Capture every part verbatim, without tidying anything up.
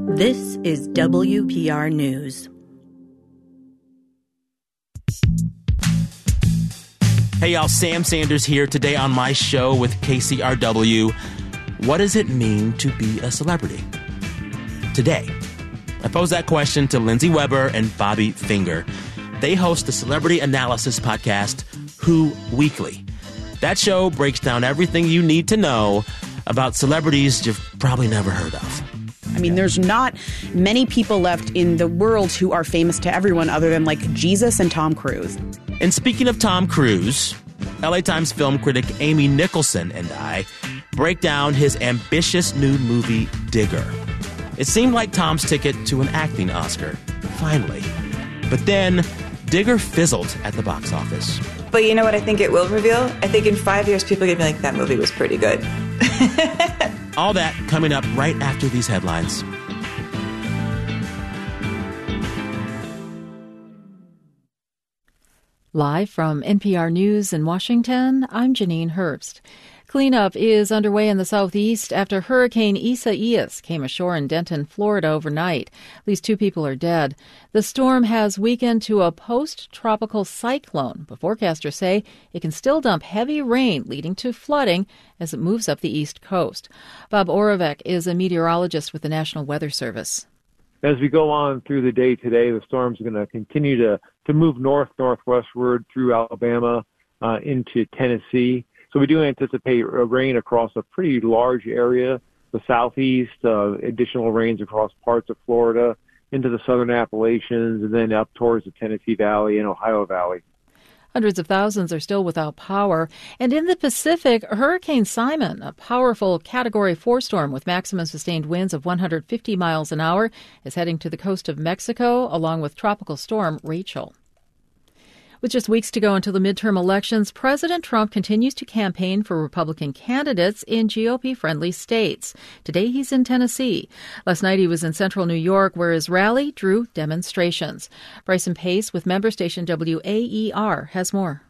This is W P R News. Hey y'all, Sam Sanders here today on my show with K C R W. What does it mean to be a celebrity? Today, I pose that question to Lindsay Weber and Bobby Finger. They host the celebrity analysis podcast, Who Weekly. That show breaks down everything you need to know about celebrities you've probably never heard of. I mean, there's not many people left in the world who are famous to everyone other than, like, Jesus and Tom Cruise. And speaking of Tom Cruise, L A Times film critic Amy Nicholson and I break down his ambitious new movie, Digger. It seemed like Tom's ticket to an acting Oscar, finally. But then, Digger fizzled at the box office. But you know what I think it will reveal? I think in five years, people are going to be like, that movie was pretty good. All that coming up right after these headlines. Live from N P R News in Washington, I'm Janine Herbst. Cleanup is underway in the southeast after Hurricane Isaias came ashore in Denton, Florida overnight. At least two people are dead. The storm has weakened to a post-tropical cyclone, but forecasters say it can still dump heavy rain, leading to flooding as it moves up the east coast. Bob Oravec is a meteorologist with the National Weather Service. As we go on through the day today, the storm's going to continue to, to move north-northwestward through Alabama uh, into Tennessee. So we do anticipate rain across a pretty large area, the southeast, uh, additional rains across parts of Florida, into the southern Appalachians, and then up towards the Tennessee Valley and Ohio Valley. Hundreds of thousands are still without power. And in the Pacific, Hurricane Simon, a powerful Category four storm with maximum sustained winds of one hundred fifty miles an hour, is heading to the coast of Mexico, along with Tropical Storm Rachel. With just weeks to go until the midterm elections, President Trump continues to campaign for Republican candidates in G O P-friendly states. Today he's in Tennessee. Last night he was in central New York, where his rally drew demonstrations. Bryson Pace with member station W A E R has more.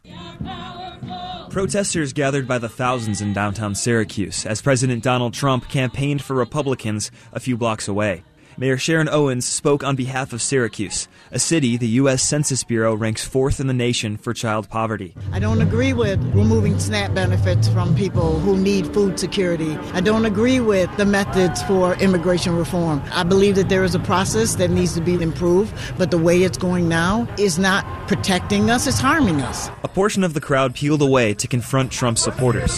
Protesters gathered by the thousands in downtown Syracuse as President Donald Trump campaigned for Republicans a few blocks away. Mayor Sharon Owens spoke on behalf of Syracuse, a city the U S Census Bureau ranks fourth in the nation for child poverty. I don't agree with removing SNAP benefits from people who need food security. I don't agree with the methods for immigration reform. I believe that there is a process that needs to be improved, but the way it's going now is not protecting us, it's harming us. A portion of the crowd peeled away to confront Trump's supporters.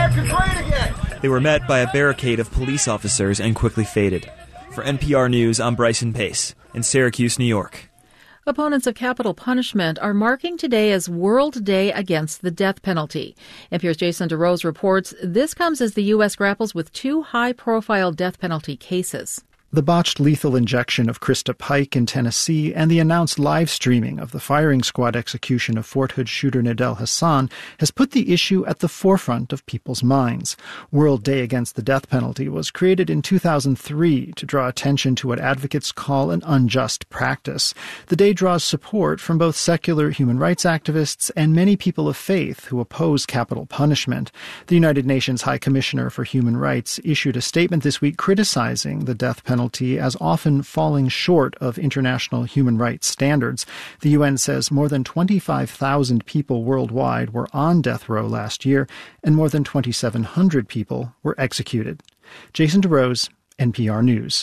They were met by a barricade of police officers and quickly faded. For N P R News, I'm Bryson Pace in Syracuse, New York. Opponents of capital punishment are marking today as World Day Against the Death Penalty. N P R's Jason DeRose reports this comes as the U S grapples with two high-profile death penalty cases. The botched lethal injection of Krista Pike in Tennessee and the announced live streaming of the firing squad execution of Fort Hood shooter Nadel Hassan has put the issue at the forefront of people's minds. World Day Against the Death Penalty was created in two thousand three to draw attention to what advocates call an unjust practice. The day draws support from both secular human rights activists and many people of faith who oppose capital punishment. The United Nations High Commissioner for Human Rights issued a statement this week criticizing the death penalty as often falling short of international human rights standards. The U N says more than twenty-five thousand people worldwide were on death row last year, and more than twenty-seven hundred people were executed. Jason DeRose, N P R News.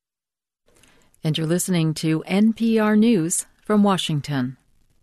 And you're listening to N P R News from Washington.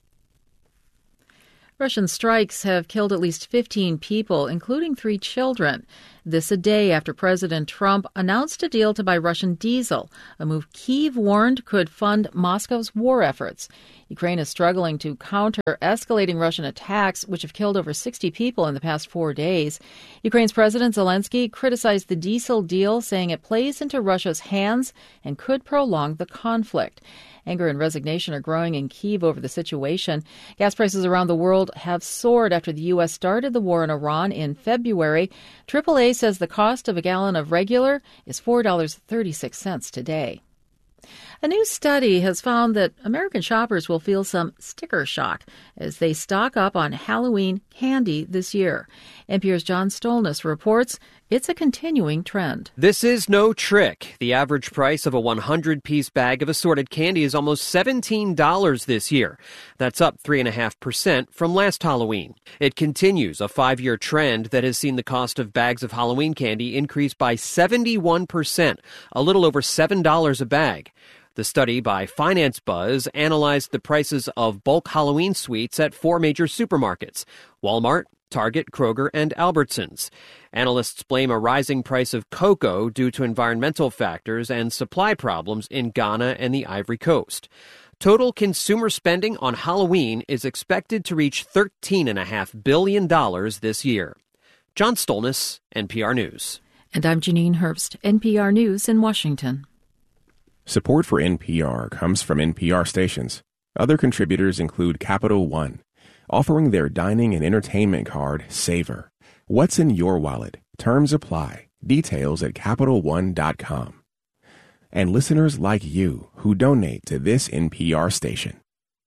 Russian strikes have killed at least fifteen people, including three children. This a day after President Trump announced a deal to buy Russian diesel, a move Kyiv warned could fund Moscow's war efforts. Ukraine is struggling to counter escalating Russian attacks, which have killed over sixty people in the past four days. Ukraine's President Zelensky criticized the diesel deal, saying it plays into Russia's hands and could prolong the conflict. Anger and resignation are growing in Kyiv over the situation. Gas prices around the world have soared after the U S started the war in Iran in February. triple A says the cost of a gallon of regular is four dollars and thirty-six cents today. A new study has found that American shoppers will feel some sticker shock as they stock up on Halloween candy this year. N P R's John Stolness reports It's a continuing trend. This is no trick. The average price of a one hundred piece bag of assorted candy is almost seventeen dollars this year. That's up three point five percent from last Halloween. It continues a five-year trend that has seen the cost of bags of Halloween candy increase by seventy-one percent, a little over seven dollars a bag. The study by Finance Buzz analyzed the prices of bulk Halloween sweets at four major supermarkets: Walmart, Target, Kroger, and Albertsons. Analysts blame a rising price of cocoa due to environmental factors and supply problems in Ghana and the Ivory Coast. Total consumer spending on Halloween is expected to reach thirteen point five billion dollars this year. John Stolnis, N P R News. And I'm Janine Herbst, N P R News in Washington. Support for N P R comes from N P R stations. Other contributors include Capital One, offering their dining and entertainment card, Savor. What's in your wallet? Terms apply. Details at Capital One dot com. And listeners like you who donate to this N P R station.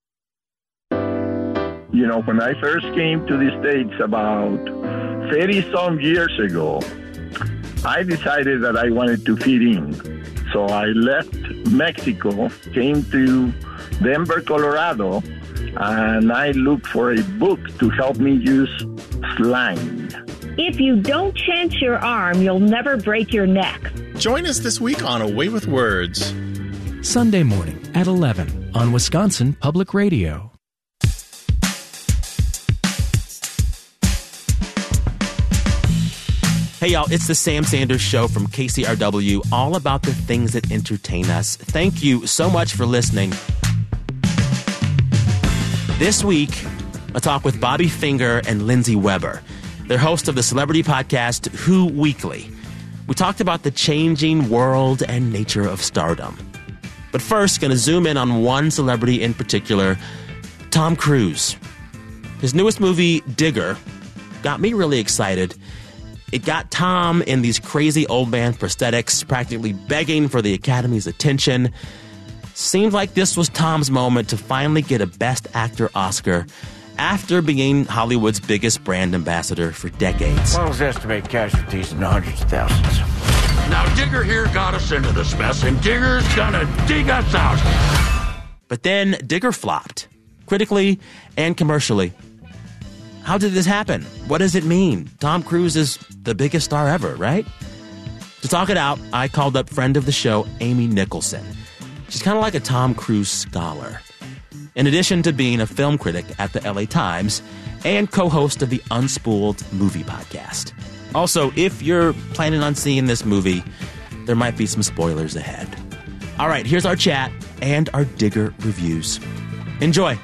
You know, when I first came to the States about thirty-some years ago, I decided that I wanted to fit in. So I left Mexico, came to Denver, Colorado, and I looked for a book to help me use slang. If you don't chant your arm, you'll never break your neck. Join us this week on A Way with Words. Sunday morning at eleven on Wisconsin Public Radio. Hey, y'all, it's the Sam Sanders Show from K C R W, all about the things that entertain us. Thank you so much for listening. This week, a talk with Bobby Finger and Lindsay Weber. They're hosts of the celebrity podcast Who Weekly. We talked about the changing world and nature of stardom. But first, going to zoom in on one celebrity in particular, Tom Cruise. His newest movie, Digger, got me really excited. It got Tom in these crazy old man prosthetics, practically begging for the Academy's attention. Seemed like this was Tom's moment to finally get a Best Actor Oscar after being Hollywood's biggest brand ambassador for decades. Models estimate casualties in the hundreds of thousands. Now, Digger here got us into this mess, and Digger's gonna dig us out. But then Digger flopped, critically and commercially. How did this happen? What does it mean? Tom Cruise is the biggest star ever, right? To talk it out, I called up friend of the show, Amy Nicholson. She's kind of like a Tom Cruise scholar. In addition to being a film critic at the L A Times and co-host of the Unspooled movie podcast. Also, if you're planning on seeing this movie, there might be some spoilers ahead. All right, here's our chat and our Digger reviews. Enjoy.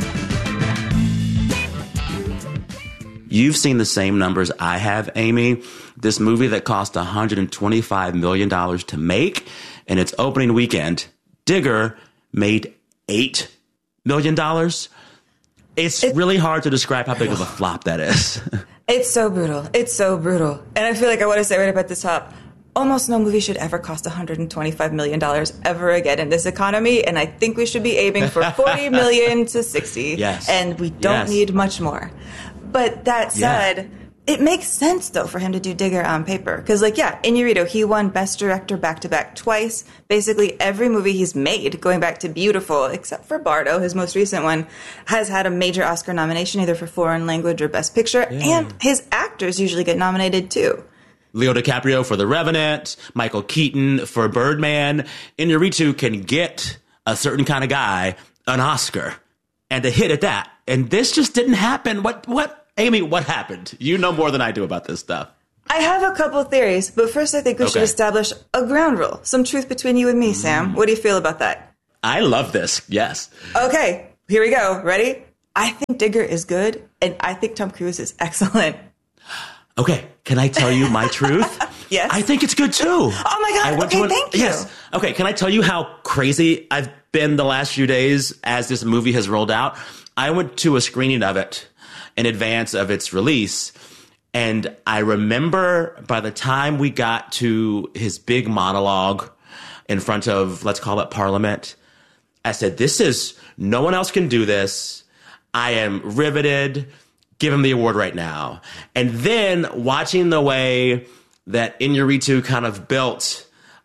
You've seen the same numbers I have, Amy. This movie that cost one hundred twenty-five million dollars to make, in its opening weekend, Digger made eight million dollars. It's it, really hard to describe how big of a flop that is. It's so brutal. It's so brutal. And I feel like I want to say right up at the top, almost no movie should ever cost one hundred twenty-five million dollars ever again in this economy. And I think we should be aiming for forty million dollars to sixty. Yes. And we don't yes. need much more. But that said, yeah. it makes sense, though, for him to do Digger on paper. Because, like, yeah, Inarritu, he won Best Director back-to-back twice. Basically, every movie he's made, going back to Beautiful, except for Bardo, his most recent one, has had a major Oscar nomination, either for Foreign Language or Best Picture. Yeah. And his actors usually get nominated, too. Leo DiCaprio for The Revenant, Michael Keaton for Birdman. Inarritu can get a certain kind of guy an Oscar, and a hit at that. And this just didn't happen. What, what, Amy, what happened? You know more than I do about this stuff. I have a couple theories, but first I think we okay. should establish a ground rule. Some truth between you and me, Sam. What do you feel about that? I love this, yes. Okay, here we go. Ready? I think Digger is good, and I think Tom Cruise is excellent. Okay, can I tell you my truth? Yes. I think it's good, too. Oh, my God. I went okay, to an, thank you. Yes. Okay, can I tell you how crazy I've been the last few days as this movie has rolled out? I went to a screening of it in advance of its release, and I remember by the time we got to his big monologue in front of, let's call it Parliament, I said, this is, no one else can do this. I am riveted. Give him the award right now. And then watching the way that Iñárritu kind of built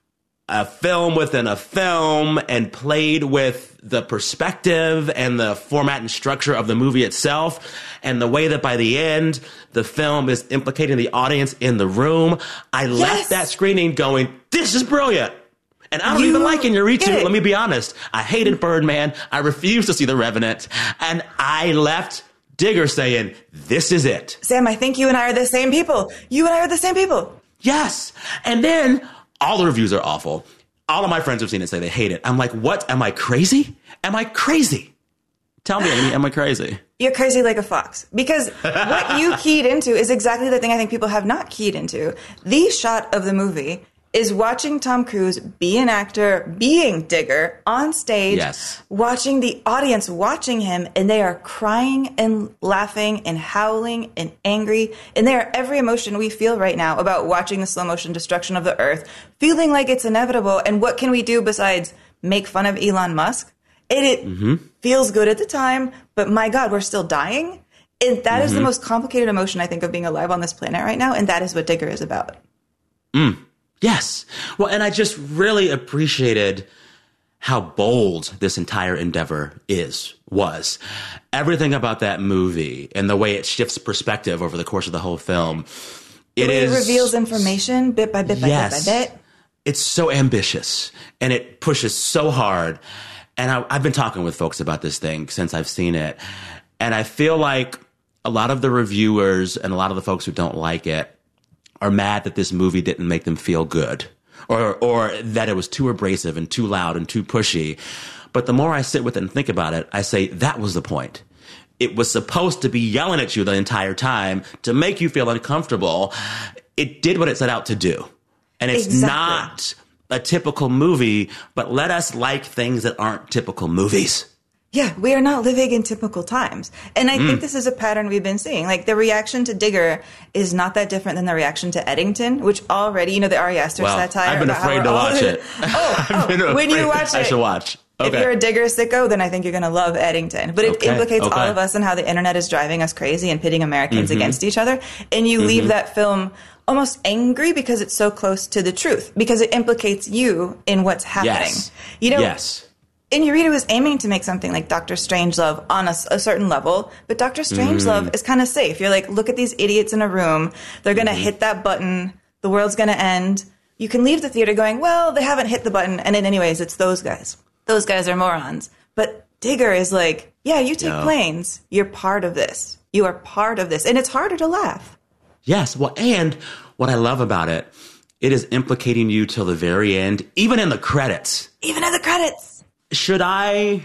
a film within a film and played with the perspective and the format and structure of the movie itself, and the way that by the end the film is implicating the audience in the room. I yes. left that screening going, this is brilliant. And I don't you even like Iñárritu. Let me be honest. I hated Birdman. I refused to see The Revenant. And I left Digger saying, this is it. Sam, I think you and I are the same people. You and I are the same people. Yes. And then all the reviews are awful. All of my friends have seen it, say they hate it. I'm like, what? Am I crazy? Am I crazy? Tell me, Amy, am I crazy? You're crazy like a fox. Because what you keyed into is exactly the thing I think people have not keyed into. The shot of the movie is watching Tom Cruise be an actor, being Digger on stage, yes. watching the audience watching him, and they are crying and laughing and howling and angry, and they are every emotion we feel right now about watching the slow motion destruction of the earth, feeling like it's inevitable. And what can we do besides make fun of Elon Musk? And it mm-hmm. feels good at the time, but my God, we're still dying. And that mm-hmm. is the most complicated emotion, I think, of being alive on this planet right now, and that is what Digger is about. Mm. Yes. Well, and I just really appreciated how bold this entire endeavor is, was. Everything about that movie and the way it shifts perspective over the course of the whole film. It, it is, reveals information bit by bit by yes, bit by bit. It's so ambitious and it pushes so hard. And I, I've been talking with folks about this thing since I've seen it. And I feel like a lot of the reviewers and a lot of the folks who don't like it are mad that this movie didn't make them feel good, or or that it was too abrasive and too loud and too pushy. But the more I sit with it and think about it, I say that was the point. It was supposed to be yelling at you the entire time to make you feel uncomfortable. It did what it set out to do. And it's exactly. not a typical movie, but let us like things that aren't typical movies. Yeah, we are not living in typical times. And I mm. think this is a pattern we've been seeing. Like, the reaction to Digger is not that different than the reaction to Eddington, which already, you know, the Ari Aster well, satire. I've been afraid to watch it. Oh, oh when you watch it. I should watch. Okay. If you're a Digger sicko, then I think you're going to love Eddington. But it okay. implicates okay. all of us and how the internet is driving us crazy and pitting Americans mm-hmm. against each other. And you mm-hmm. leave that film almost angry because it's so close to the truth, because it implicates you in what's happening. Yes. You know, yes. Iñárritu was aiming to make something like Doctor Strangelove on a, a certain level, but Doctor Strangelove mm. is kind of safe. You're like, look at these idiots in a room. They're going to mm-hmm. hit that button. The world's going to end. You can leave the theater going, well, they haven't hit the button. And in anyways, it's those guys. Those guys are morons. But Digger is like, yeah, you take no. planes. You're part of this. You are part of this. And it's harder to laugh. Yes. Well, and what I love about it, it is implicating you till the very end, even in the credits. Even in the credits. Should I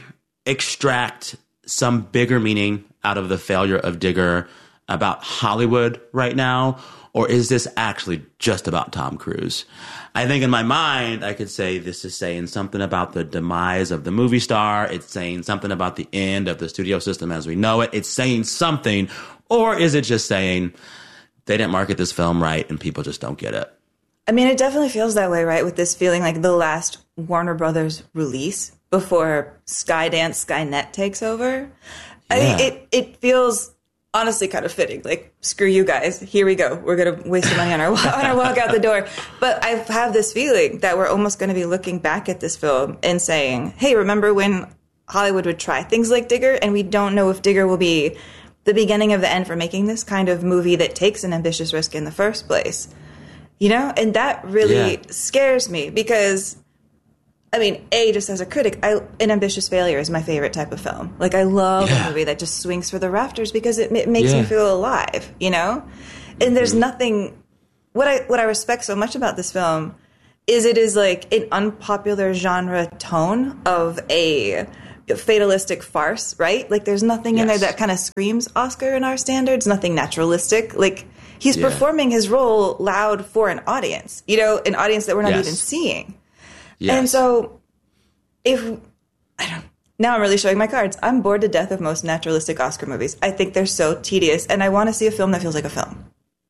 extract some bigger meaning out of the failure of Digger about Hollywood right now? Or is this actually just about Tom Cruise? I think in my mind, I could say this is saying something about the demise of the movie star. It's saying something about the end of the studio system as we know it. It's saying something. Or is it just saying they didn't market this film right and people just don't get it? I mean, it definitely feels that way, right? With this feeling like the last Warner Brothers release before Skydance, Skynet takes over. Yeah. I mean, it, it feels honestly kind of fitting. Like, screw you guys. Here we go. We're going to waste money on our, on our walk out the door. But I have this feeling that we're almost going to be looking back at this film and saying, hey, remember when Hollywood would try things like Digger? And we don't know if Digger will be the beginning of the end for making this kind of movie that takes an ambitious risk in the first place. You know? And that really yeah. scares me because, I mean, A, just as a critic, I, An Ambitious Failure is my favorite type of film. Like, I love yeah. a movie that just swings for the rafters because it, it makes yeah. me feel alive, you know? And there's mm-hmm. nothing... What I what I respect so much about this film is it is, like, an unpopular genre tone of a fatalistic farce, right? Like, there's nothing yes. in there that kind of screams Oscar in our standards, nothing naturalistic. Like, he's yeah. performing his role loud for an audience, you know, an audience that we're not yes. even seeing. Yes. And so, if, I don't, now I'm really showing my cards. I'm bored to death of most naturalistic Oscar movies. I think they're so tedious, and I want to see a film that feels like a film.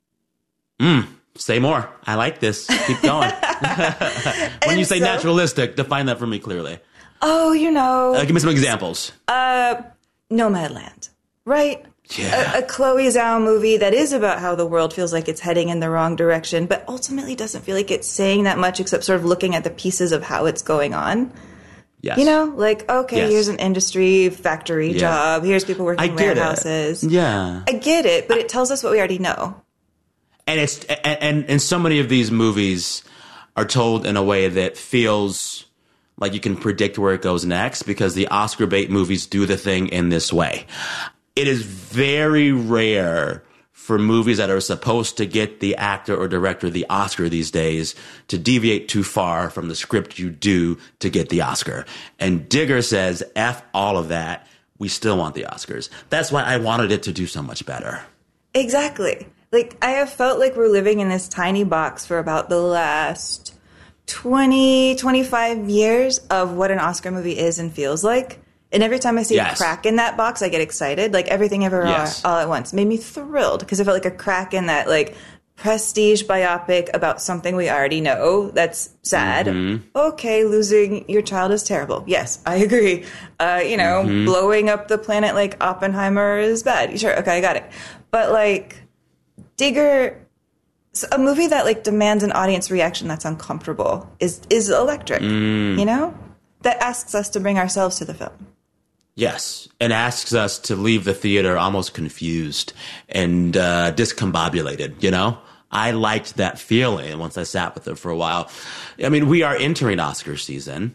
Mm, say more. I like this. Keep going. When you say so, naturalistic, define that for me clearly. Oh, you know. Uh, give me some examples. Uh, Nomadland, right? Yeah. A, a Chloe Zhao movie that is about how the world feels like it's heading in the wrong direction, but ultimately doesn't feel like it's saying that much except sort of looking at the pieces of how it's going on. Yes. You know, like, okay, Yes. here's an industry factory Yeah. job. Here's people working I in get it. warehouses. Yeah. I get it, but it tells us what we already know. And it's and, and and so many of these movies are told in a way that feels like you can predict where it goes next because the Oscar bait movies do the thing in this way. It is very rare for movies that are supposed to get the actor or director the Oscar these days to deviate too far from the script you do to get the Oscar. And Digger says, F all of that. We still want the Oscars. That's why I wanted it to do so much better. Exactly. Like, I have felt like we're living in this tiny box for about the last twenty, twenty-five years of what an Oscar movie is and feels like. And every time I see Yes. a crack in that box, I get excited. Like, Everything Everywhere Yes. all, all at once made me thrilled because it felt like a crack in that, like, prestige biopic about something we already know that's sad. Mhm. Okay, losing your child is terrible. Yes, I agree. Uh, you know, Mhm. blowing up the planet like Oppenheimer is bad. Sure, okay, I got it. But, like, Digger, a movie that, like, demands an audience reaction that's uncomfortable is is electric, Mm. you know? That asks us to bring ourselves to the film. Yes, and asks us to leave the theater almost confused and uh, discombobulated, you know? I liked that feeling once I sat with it for a while. I mean, we are entering Oscar season,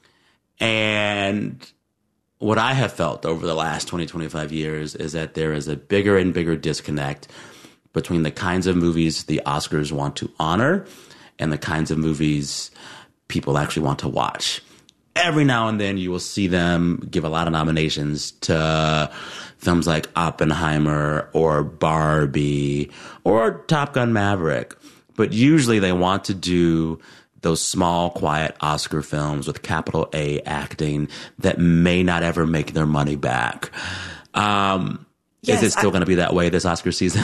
and what I have felt over the last twenty, twenty-five years is that there is a bigger and bigger disconnect between the kinds of movies the Oscars want to honor and the kinds of movies people actually want to watch. Every now and then you will see them give a lot of nominations to films like Oppenheimer or Barbie or Top Gun Maverick. But usually they want to do those small, quiet Oscar films with capital A acting that may not ever make their money back. Um, Yes, is it still I- going to be that way this Oscar season?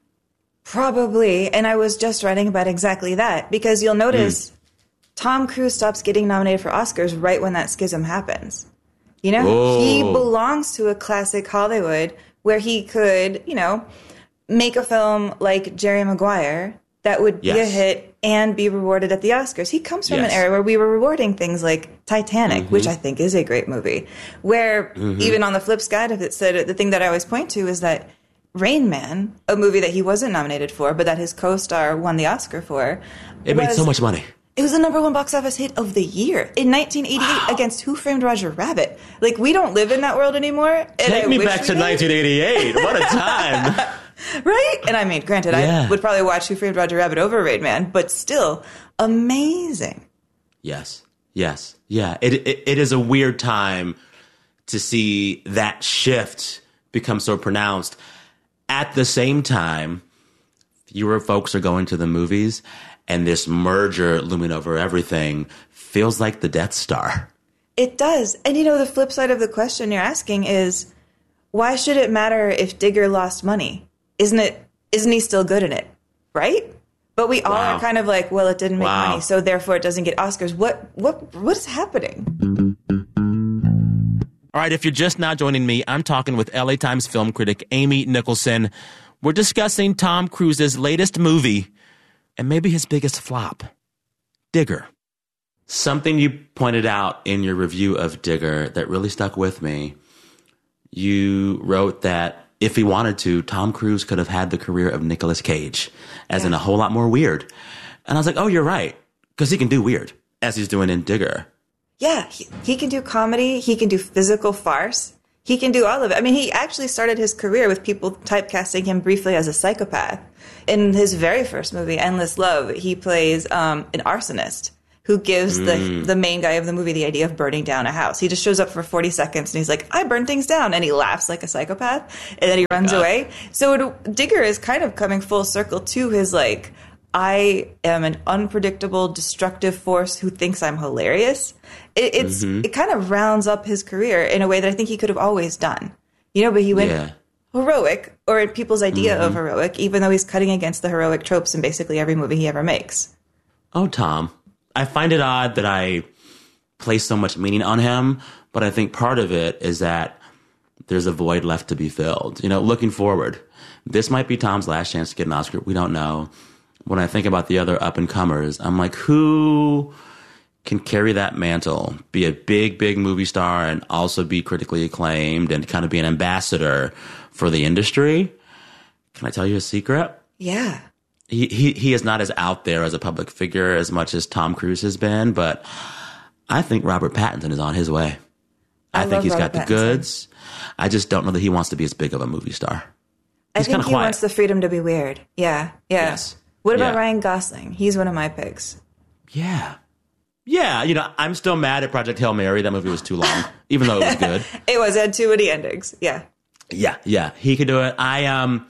Probably. And I was just writing about exactly that because you'll notice Mm. Tom Cruise stops getting nominated for Oscars right when that schism happens. You know, Whoa. he belongs to a classic Hollywood where he could, you know, make a film like Jerry Maguire that would be a Yes. hit and be rewarded at the Oscars. He comes from Yes. an era where we were rewarding things like Titanic, Mhm. which I think is a great movie, where Mhm. even on the flip side of it, said the thing that I always point to is that Rain Man, a movie that he wasn't nominated for, but that his co-star won the Oscar for. It made was- so much money. It was the number one box office hit of the year in nineteen eighty-eight against Who Framed Roger Rabbit. Like, we don't live in that world anymore. and Take I me wish back we to did. nineteen eighty-eight. What a time. Right? And I mean, granted, Yeah. I would probably watch Who Framed Roger Rabbit over Rain Man, but still amazing. Yes. Yes. Yeah. It, it it is a weird time to see that shift become so pronounced. At the same time, fewer folks are going to the movies, and this merger looming over everything feels like the Death Star. It does. And you know, the flip side of the question you're asking is, why should it matter if Digger lost money? Isn't it? Isn't he still good in it? Right? But we all Wow. are kind of like, well, it didn't make Wow. money, so therefore it doesn't get Oscars. What? What? What is happening? All right, if you're just now joining me, I'm talking with L A Times film critic Amy Nicholson. We're discussing Tom Cruise's latest movie and maybe his biggest flop, Digger. Something you pointed out in your review of Digger that really stuck with me. You wrote that if he wanted to, Tom Cruise could have had the career of Nicolas Cage, as in a whole lot more weird. And I was like, oh, you're right, because he can do weird, as he's doing in Digger. Yeah, he, he can do comedy. He can do physical farce. He can do all of it. I mean, he actually started his career with people typecasting him briefly as a psychopath. In his very first movie, Endless Love, he plays um, an arsonist who gives Mm. the the main guy of the movie the idea of burning down a house. He just shows up for forty seconds and he's like, I burn things down. And he laughs like a psychopath. And then he runs God. away. So it, Digger is kind of coming full circle to his, like, I am an unpredictable, destructive force who thinks I'm hilarious. It, it's Mhm. it kind of rounds up his career in a way that I think he could have always done. You know, but he went Yeah. heroic, or people's idea of Mhm. heroic, even though he's cutting against the heroic tropes in basically every movie he ever makes. Oh, Tom, I find it odd that I place so much meaning on him, but I think part of it is that there's a void left to be filled. You know, looking forward, this might be Tom's last chance to get an Oscar. We don't know. When I think about the other up-and-comers, I'm like, who can carry that mantle, be a big, big movie star, and also be critically acclaimed and kind of be an ambassador for the industry? Can I tell you a secret? Yeah. He, he he is not as out there as a public figure as much as Tom Cruise has been, but I think Robert Pattinson is on his way. I, I think he's Robert got the Pattinson. goods. I just don't know that he wants to be as big of a movie star. He's I think he quiet. wants the freedom to be weird. Yeah, yeah. Yes. What about yeah. Ryan Gosling? He's one of my picks. Yeah. Yeah, you know, I'm still mad at Project Hail Mary. That movie was too long, even though it was good. It was. It had too many endings. Yeah. Yeah, yeah. He could do it. I, um...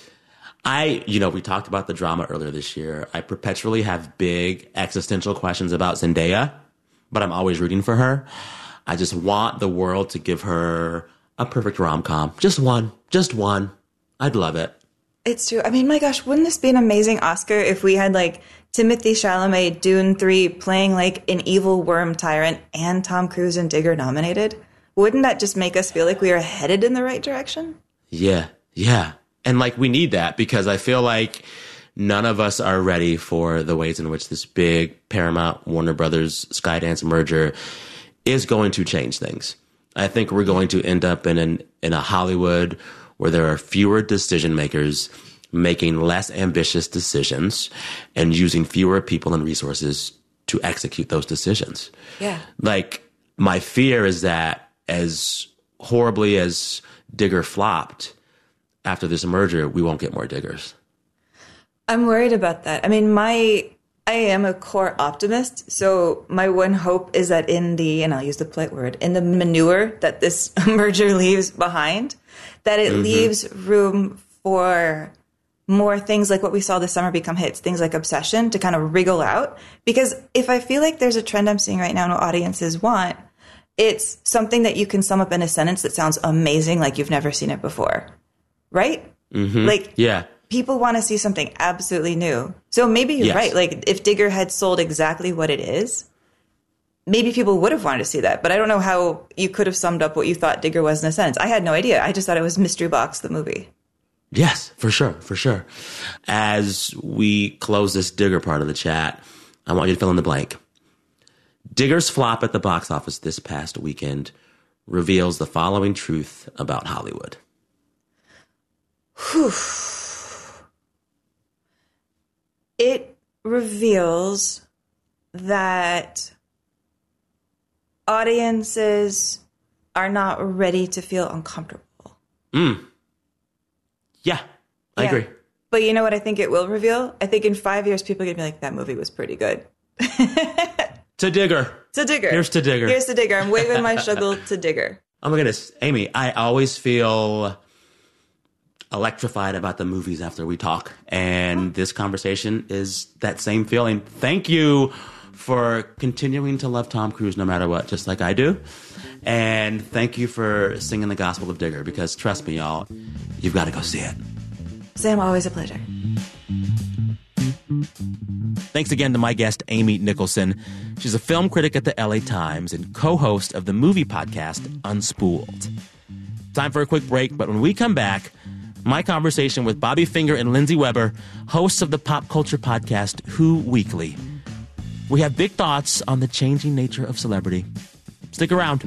I, you know, we talked about the drama earlier this year. I perpetually have big existential questions about Zendaya, but I'm always rooting for her. I just want the world to give her a perfect rom-com. Just one. Just one. I'd love it. It's true. I mean, my gosh, wouldn't this be an amazing Oscar if we had, like, Timothée Chalamet, Dune three, playing, like, an evil worm tyrant and Tom Cruise and Digger nominated? Wouldn't that just make us feel like we are headed in the right direction? Yeah. Yeah. And, like, we need that because I feel like none of us are ready for the ways in which this big Paramount, Warner Brothers, Skydance merger is going to change things. I think we're going to end up in an, in a Hollywood where there are fewer decision makers making less ambitious decisions and using fewer people and resources to execute those decisions. Yeah. Like, my fear is that as horribly as Digger flopped, after this merger, we won't get more Diggers. I'm worried about that. I mean, my I am a core optimist, so my one hope is that in the, and I'll use the polite word, in the manure that this merger leaves behind, that it mm-hmm. leaves room for more things like what we saw this summer become hits, things like Obsession, to kind of wriggle out. Because if I feel like there's a trend I'm seeing right now and what audiences want, it's something that you can sum up in a sentence that sounds amazing, like you've never seen it before. Right? Mm-hmm. Like, yeah. people want to see something absolutely new. So maybe you're yes. right. Like, if Digger had sold exactly what it is, maybe people would have wanted to see that. But I don't know how you could have summed up what you thought Digger was in a sentence. I had no idea. I just thought it was Mystery Box, the movie. Yes, for sure, for sure. As we close this Digger part of the chat, I want you to fill in the blank. Digger's flop at the box office this past weekend reveals the following truth about Hollywood. Whew. It reveals that audiences are not ready to feel uncomfortable. Mm. Yeah, I yeah. agree. But you know what I think it will reveal? I think in five years, people are going to be like, that movie was pretty good. To Digger. To Digger. Here's to Digger. Here's to Digger. I'm waving my shuggle to Digger. Oh my goodness. Amy, I always feel electrified about the movies after we talk. And this conversation is that same feeling. Thank you for continuing to love Tom Cruise no matter what, just like I do. And thank you for singing the gospel of Digger, because trust me, y'all, you've got to go see it. Sam, always a pleasure. Thanks again to my guest, Amy Nicholson. She's a film critic at the L A Times and co-host of the movie podcast Unspooled. Time for a quick break, but when we come back, my conversation with Bobby Finger and Lindsay Weber, hosts of the pop culture podcast Who Weekly. We have big thoughts on the changing nature of celebrity. Stick around.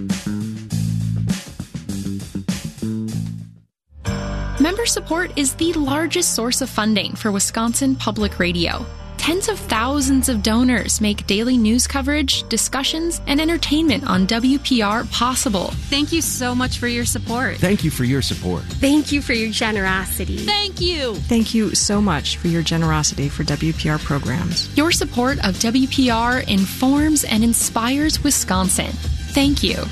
Member support is the largest source of funding for Wisconsin Public Radio. Tens of thousands of donors make daily news coverage, discussions, and entertainment on W P R possible. Thank you so much for your support. Thank you for your support. Thank you for your generosity. Thank you. Thank you so much for your generosity for W P R programs. Your support of W P R informs and inspires Wisconsin. Thank you.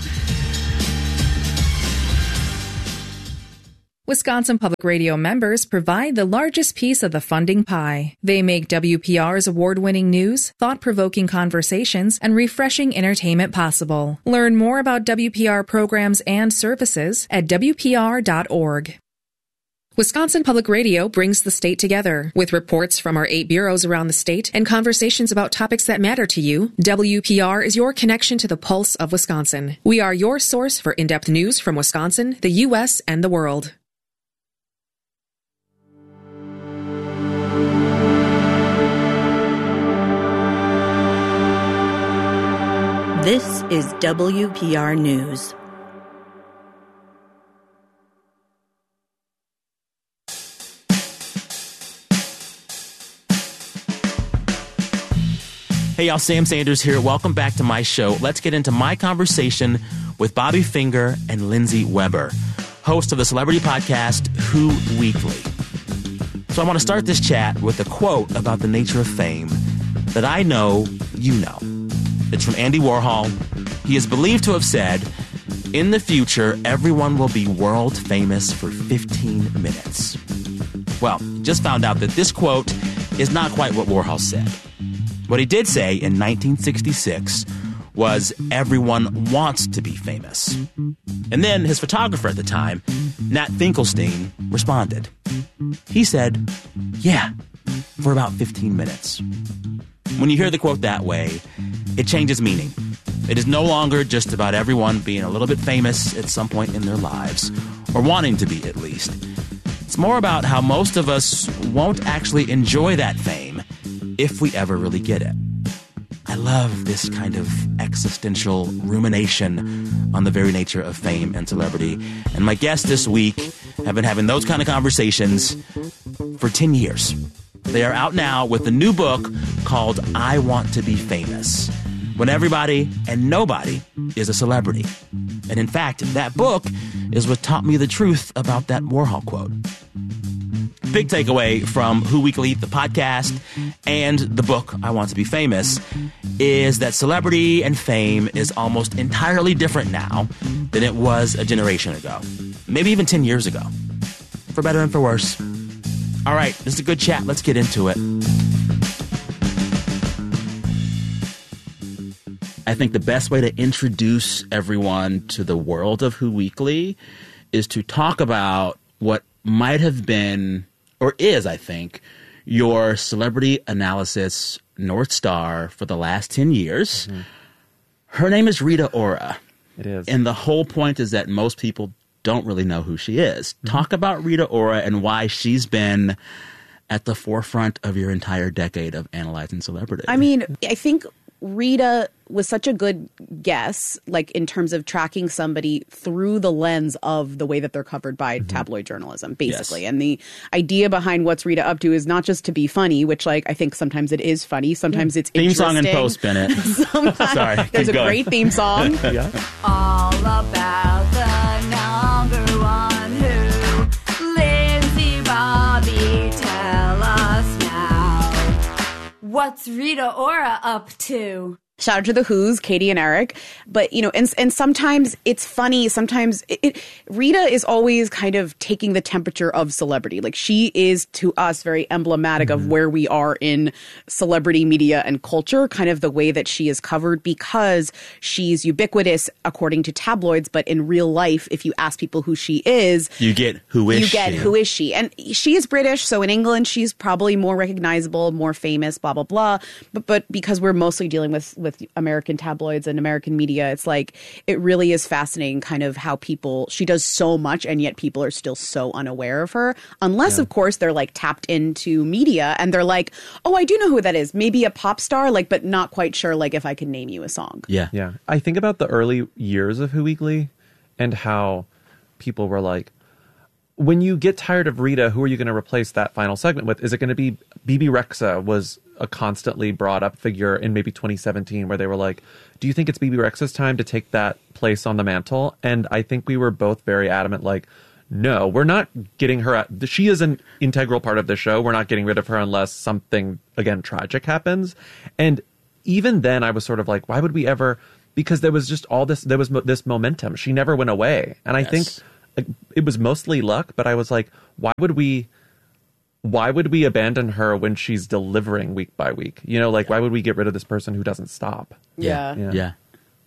Wisconsin Public Radio members provide the largest piece of the funding pie. They make W P R's award-winning news, thought-provoking conversations, and refreshing entertainment possible. Learn more about W P R programs and services at W P R dot org. Wisconsin Public Radio brings the state together. With reports from our eight bureaus around the state and conversations about topics that matter to you, W P R is your connection to the pulse of Wisconsin. We are your source for in-depth news from Wisconsin, the U S, and the world. This is W P R News. Hey, y'all, Sam Sanders here. Welcome back to my show. Let's get into my conversation with Bobby Finger and Lindsay Weber, host of the celebrity podcast Who Weekly. So I want to start this chat with a quote about the nature of fame that I know you know. It's from Andy Warhol. He is believed to have said, "In the future, everyone will be world famous for fifteen minutes." Well, just found out that this quote is not quite what Warhol said. What he did say in nineteen sixty-six was, everyone wants to be famous. And then his photographer at the time, Nat Finkelstein, responded. He said, yeah, for about fifteen minutes. When you hear the quote that way, it changes meaning. It is no longer just about everyone being a little bit famous at some point in their lives, or wanting to be at least. It's more about how most of us won't actually enjoy that fame if we ever really get it. I love this kind of existential rumination on the very nature of fame and celebrity. And my guests this week have been having those kind of conversations for ten years. They are out now with a new book called I Want to Be Famous, when everybody and nobody is a celebrity. And in fact, that book is what taught me the truth about that Warhol quote. Big takeaway from Who Weekly, the podcast, and the book, I Want to Be Famous, is that celebrity and fame is almost entirely different now than it was a generation ago. Maybe even ten years ago. For better and for worse. All right, this is a good chat. Let's get into it. I think the best way to introduce everyone to the world of Who Weekly is to talk about what might have been, or is, I think, your celebrity analysis North Star for the last ten years. Mm-hmm. Her name is Rita Ora. It is. And the whole point is that most people don't really know who she is. Mm-hmm. Talk about Rita Ora and why she's been at the forefront of your entire decade of analyzing celebrity. I mean, I think Rita was such a good guess, like in terms of tracking somebody through the lens of the way that they're covered by mm-hmm. tabloid journalism, basically. Yes. And the idea behind what's Rita up to is not just to be funny, which, like, I think sometimes it is funny. Sometimes it's theme interesting. song and post, Bennett. Sorry, there's a going. great theme song. Yeah. All about the number one Who. Lindsay, Bobby, tell us now. What's Rita Ora up to? Shout out to the Who's, Katie and Eric. But, you know, and and sometimes it's funny. Sometimes it, it, Rita is always kind of taking the temperature of celebrity. Like, she is, to us, very emblematic mm-hmm. of where we are in celebrity media and culture, kind of the way that she is covered, because she's ubiquitous according to tabloids. But in real life, if you ask people who she is, you get who is you she? You get who is she? And she is British. So in England, she's probably more recognizable, more famous, blah, blah, blah. But, but because we're mostly dealing with, with American tabloids and American media, it's like, it really is fascinating kind of how people, she does so much and yet people are still so unaware of her, unless yeah. of course they're like tapped into media and they're like, oh, I do know who that is, maybe a pop star, like, but not quite sure like if I can name you a song. Yeah. Yeah. I think about the early years of Who Weekly and how people were like, when you get tired of Rita, who are you going to replace that final segment with? Is it going to be Bebe Rexha? Was a constantly brought up figure in maybe twenty seventeen, where they were like, do you think it's Bebe Rexha's time to take that place on the mantle? And I think we were both very adamant, like, no, we're not getting her at, she is an integral part of the show. We're not getting rid of her unless something, again, tragic happens. And even then I was sort of like, why would we ever, because there was just all this, there was mo- this momentum. She never went away. And I yes. think like, it was mostly luck, but I was like, why would we, why would we abandon her when she's delivering week by week? You know, like, yeah. why would we get rid of this person who doesn't stop? Yeah. Yeah. Yeah.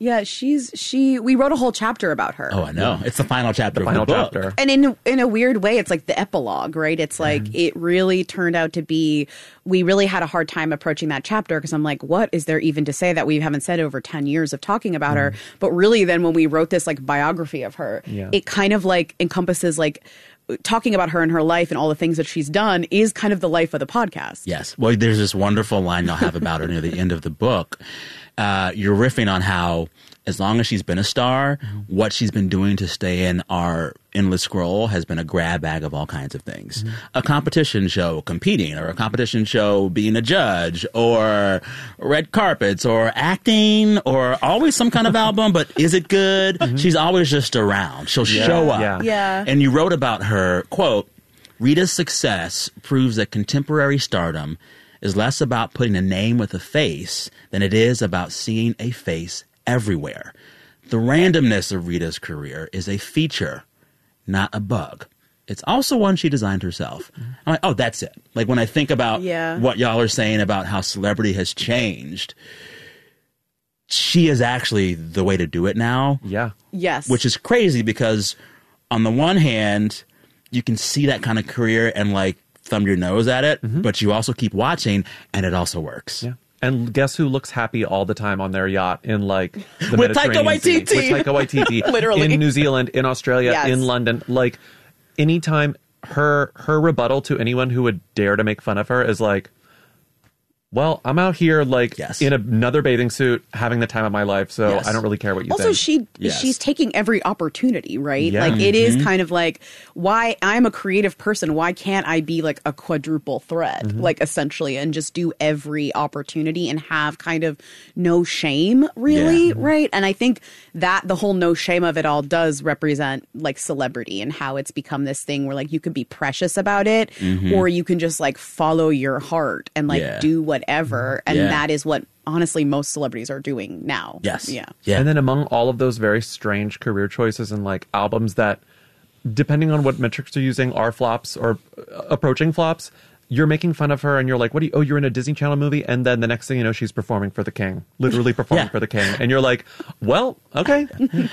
Yeah, she's she. We wrote a whole chapter about her. Oh, I know. It's the final chapter The of final the book. chapter. And in in a weird way, it's like the epilogue, right? It's like Mm-hmm. it really turned out to be. We really had a hard time approaching that chapter because I'm like, what is there even to say that we haven't said over ten years of talking about her? But really, then when we wrote this like biography of her, Yeah. it kind of like encompasses like talking about her and her life and all the things that she's done is kind of the life of the podcast. Yes. Well, there's this wonderful line you'll have about her near the end of the book. Uh, you're riffing on how, as long as she's been a star, Mm-hmm. what she's been doing to stay in our endless scroll has been a grab bag of all kinds of things. Mm-hmm. A competition show competing, or a competition show being a judge, or red carpets, or acting, or always some kind of album, but is it good? She's always just around. She'll Yeah. show up. Yeah. Yeah. And you wrote about her, quote, Rita's success proves that contemporary stardom is less about putting a name with a face than it is about seeing a face everywhere. The randomness of Rita's career is a feature, not a bug. It's also one she designed herself. I'm like, oh, that's it. Like when I think about Yeah. what y'all are saying about how celebrity has changed, she is actually the way to do it now. Yeah. Yes. Which is crazy because on the one hand, you can see that kind of career and like thumb your nose at it, but you also keep watching and it also works. Yeah. And guess who looks happy all the time on their yacht in like the With Taika Mediterranean Sea? Waititi. With Taika Waititi. Literally. In New Zealand, in Australia, Yes. in London. Like anytime her her rebuttal to anyone who would dare to make fun of her is like, well, I'm out here like Yes. in another bathing suit having the time of my life, so Yes. I don't really care what you also think. she Yes. she's taking every opportunity, right? Yeah. Like it is Mhm. kind of like, why I'm a creative person, why can't I be like a quadruple threat, Mm-hmm. like essentially, and just do every opportunity and have kind of no shame, really, Mm-hmm. right? And I think that the whole no shame of it all does represent like celebrity and how it's become this thing where like you can be precious about it, or you can just like follow your heart and like Yeah. do whatever, and Yeah. that is what honestly most celebrities are doing now. Yes. Yeah. Yeah. And then among all of those very strange career choices and like albums that, depending on what metrics you're using, are flops or uh, approaching flops, you're making fun of her and you're like, what do you, oh, you're in a Disney Channel movie. And then the next thing you know, she's performing for the king, literally performing Yeah. for the king. And you're like, well, okay.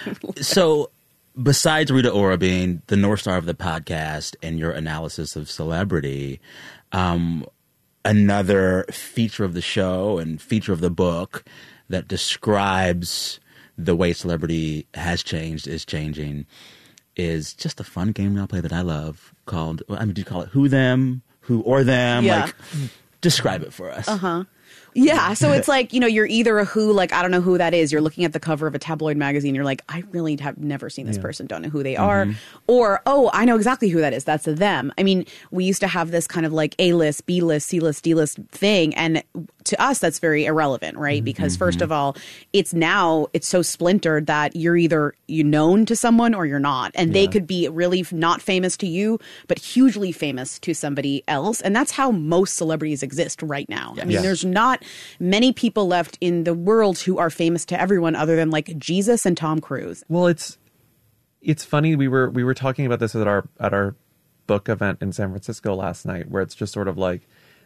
So, besides Rita Ora being the North Star of the podcast and your analysis of celebrity, um, another feature of the show and feature of the book that describes the way celebrity has changed, is changing, is just a fun game we all play that I love called, I mean, do you call it Who Them, Who or Them? Yeah. Like, describe it for us. Uh-huh. Yeah, so it's like, you know, you're either a who, like, I don't know who that is. You're looking at the cover of a tabloid magazine. You're like, I really have never seen this person, don't know who they are. Or, oh, I know exactly who that is. That's a them. I mean, we used to have this kind of like A-list, B-list, C-list, D-list thing. And to us, that's very irrelevant, right? Because first of all, it's now, it's so splintered that you're either you known to someone or you're not. And they could be really not famous to you, but hugely famous to somebody else. And that's how most celebrities exist right now. I mean, Yes. there's not many people left in the world who are famous to everyone other than like Jesus and Tom Cruise. Well, it's, it's funny. We were, we were talking about this at our, at our book event in San Francisco last night, where it's just sort of like,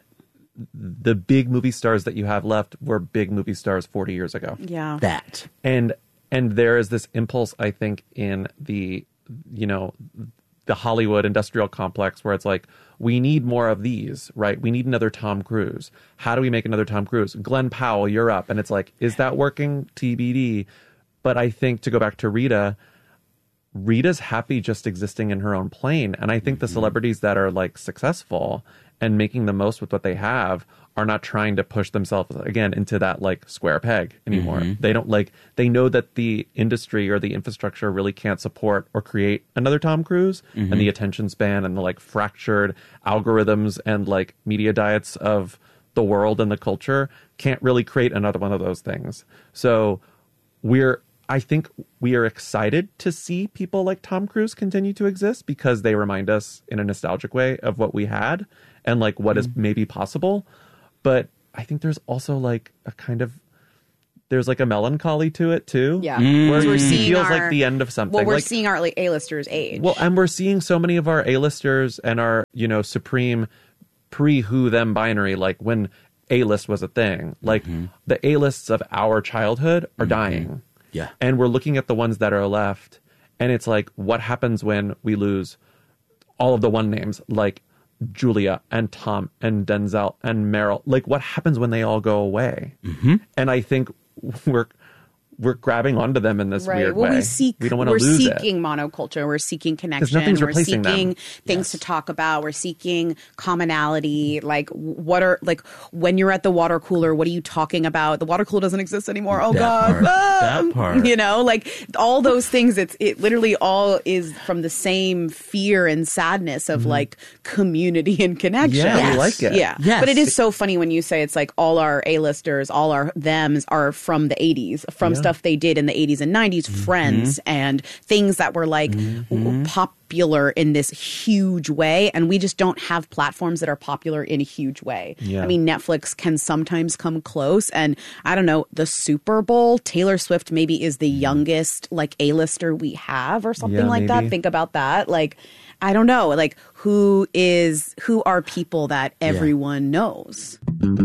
the big movie stars that you have left were big movie stars forty years ago. Yeah. That. And and there is this impulse, I think, in the, you know, the Hollywood industrial complex where it's like, we need more of these, right? We need another Tom Cruise. How do we make another Tom Cruise? Glenn Powell, you're up. And it's like, is that working? T B D. But I think, to go back to Rita, Rita's happy just existing in her own plane. And I think the celebrities that are like successful and making the most with what they have are not trying to push themselves again into that like square peg anymore. Mhm. They don't like, they know that the industry or the infrastructure really can't support or create another Tom Cruise, Mhm. and the attention span and the like fractured algorithms and like media diets of the world and the culture can't really create another one of those things. So we're, I think we are excited to see people like Tom Cruise continue to exist because they remind us in a nostalgic way of what we had and like what is maybe possible. But I think there's also like a kind of, there's like a melancholy to it too. Yeah. Where We're it seeing feels our- like the end of something. Well, we're like, seeing our like, A-listers age. well, and we're seeing so many of our A-listers and our, you know, supreme pre-who them binary, like when A-list was a thing. Like the A-lists of our childhood are dying. Yeah. And we're looking at the ones that are left, and it's like, what happens when we lose all of the one names, like Julia and Tom and Denzel and Meryl? Like, what happens when they all go away? Mm-hmm. And I think we're we're grabbing onto them in this right. weird well, way. We seek, we don't want to we're lose it. seeking monoculture. We're seeking connection. nothing's We're replacing seeking them. things Yes. to talk about. We're seeking commonality. Like, what are, like, when you're at the water cooler, what are you talking about? The water cooler doesn't exist anymore. Oh, That God. part. Ah! That part. You know, like, all those things, it's it literally all is from the same fear and sadness of, like, community and connection. Yeah, we Yes. like it. Yeah. Yes. But it is so funny when you say it's like all our A-listers, all our thems are from the eighties, from Yeah. stuff they did in the eighties and nineties, Mm-hmm. Friends, and things that were like w- popular in this huge way. And we just don't have platforms that are popular in a huge way. Yeah. I mean, Netflix can sometimes come close. And I don't know, the Super Bowl, Taylor Swift maybe is the youngest like A-lister we have or something Yeah, like that. maybe. Think about that. Like, I don't know, like who is, who are people that everyone knows?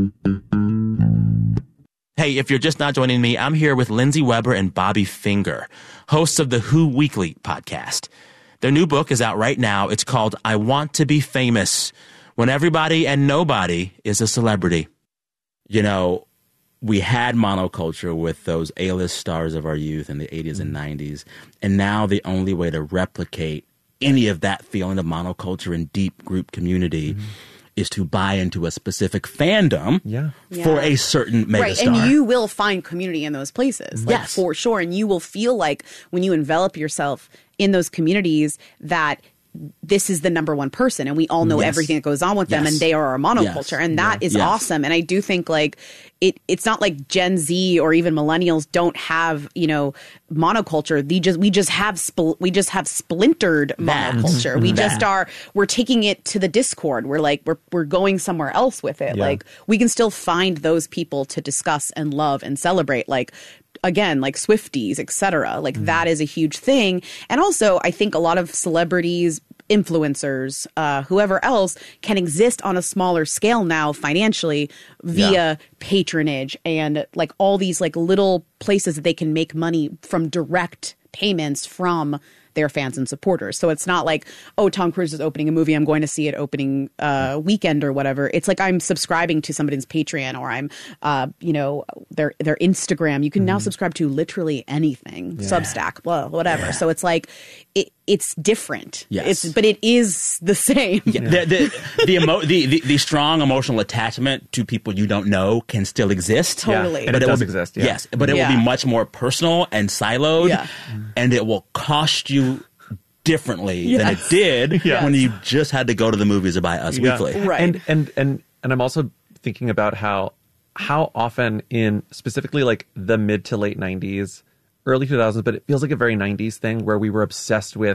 Hey, if you're just not joining me, I'm here with Lindsay Weber and Bobby Finger, hosts of the Who Weekly podcast. Their new book is out right now. It's called I Want to Be Famous, When Everybody and Nobody is a Celebrity. You know, we had monoculture with those A-list stars of our youth in the eighties and nineties. And now the only way to replicate any of that feeling of monoculture and deep group community mm-hmm. is to buy into a specific fandom Yeah. for Yeah. a certain megastar. Right, and you will find community in those places, like, Yes. for sure. And you will feel like when you envelop yourself in those communities that this is the number one person, and we all know Yes. everything that goes on with them, Yes. and they are our monoculture, Yes. and that Yeah. is Yes. awesome. And I do think like it. It's not like Gen Z or even millennials don't have, you know, monoculture. They just we just have spl- we just have splintered That. monoculture. We That. just are. We're taking it to the Discord. We're like we're we're going somewhere else with it. Yeah. Like we can still find those people to discuss and love and celebrate. Like again, like Swifties, et cetera. Like Mm-hmm. that is a huge thing. And also, I think a lot of celebrities, influencers, uh, whoever else can exist on a smaller scale now financially via Yeah. patronage and like all these like little places that they can make money from direct payments from their fans and supporters. So it's not like, oh, Tom Cruise is opening a movie, I'm going to see it opening uh, weekend or whatever. It's like I'm subscribing to somebody's Patreon or I'm, uh, you know, their their Instagram. You can now subscribe to literally anything, Substack, blah, whatever. Yeah. So it's like it, it's different. Yes. It's, but it is the same. Yeah, the, the, the, emo- the, the, the strong emotional attachment to people you don't know can still exist. Totally. And it will does be- exist, yeah. Yes, but it Yeah. will be much more personal and siloed, Yeah. and it will cost you differently than it Yes. did Yes. when you just had to go to the movies or buy Us Yeah. Weekly. Right. And and and and I'm also thinking about how how often in specifically like the mid to late nineties, early two thousands, but it feels like a very nineties thing where we were obsessed with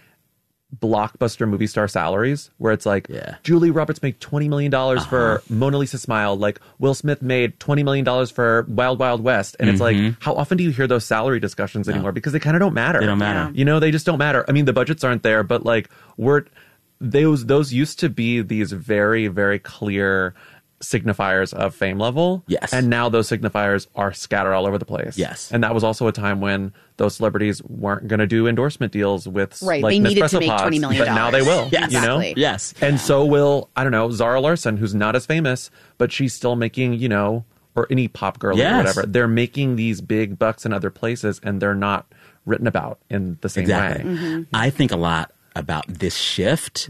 blockbuster movie star salaries, where it's like Yeah. Julie Roberts made twenty million dollars for Mona Lisa Smile, like Will Smith made twenty million dollars for Wild Wild West. And it's like, how often do you hear those salary discussions anymore? Because they kind of don't matter. They don't matter. You know, they just don't matter. I mean, the budgets aren't there, but like we're those those used to be these very, very clear signifiers of fame level. Yes. And now those signifiers are scattered all over the place. Yes. And that was also a time when those celebrities weren't going to do endorsement deals with Right, like they needed to Nespresso make pods, twenty million but now they will. Yes. You know? Exactly. Yes. And so will, I don't know, Zara Larson, who's not as famous, but she's still making, you know, or any pop girl Yes. or whatever. They're making these big bucks in other places and they're not written about in the same Exactly. way. Mm-hmm. I think a lot about this shift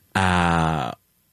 uh,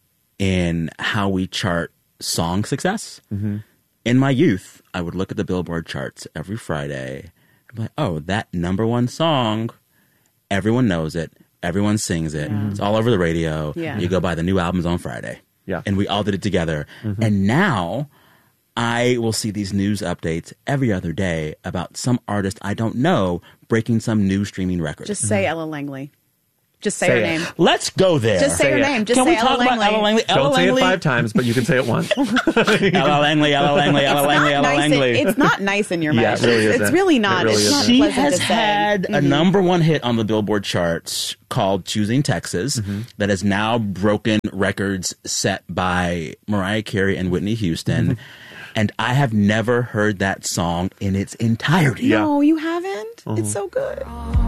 in how we chart song success. Mm-hmm. In my youth, I would look at the Billboard charts every Friday and be like, oh, that number one song, everyone knows it. Everyone sings it. Yeah. It's all over the radio. Yeah. You go buy the new albums on Friday. Yeah. And we all did it together. Mm-hmm. And now I will see these news updates every other day about some artist I don't know breaking some new streaming record. Just say Ella Langley. Just say, Say her it. name. Let's go there. Just say, Say her it. name. Just Can say we talk Ella about Langley. Ella Langley? Ella Don't say it Langley? five times, but you can say it once. Ella Langley, Ella Langley, Ella Langley, Ella Nice in- Langley. it's not nice in your Yeah, mouth. it really it's isn't. really It not. really it's not isn't. She pleasant has to say. had a Mhm. number one hit on the Billboard charts called Choosing Texas Mm-hmm. that has now broken records set by Mariah Carey and Whitney Houston. And I have never heard that song in its entirety. No, you haven't? Uh-huh. It's so good.